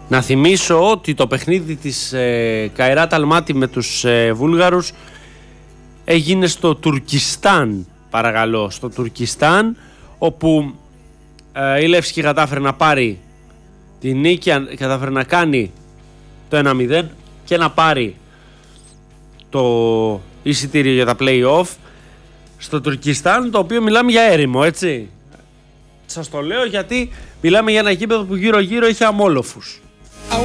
Να θυμίσω ότι το παιχνίδι της Καϊράτ Αλμάτι με τους Βούλγαρους έγινε στο Τουρκιστάν, παρακαλώ, στο Τουρκιστάν, όπου η Λεύσκη κατάφερε να πάρει τη νίκη, κατάφερε να κάνει το 1-0 και να πάρει το εισιτήριο για τα play-off στο Τουρκιστάν, το οποίο μιλάμε για έρημο, έτσι. Σας το λέω γιατί μιλάμε για ένα γήπεδο που γύρω-γύρω είχε αμόλοφους.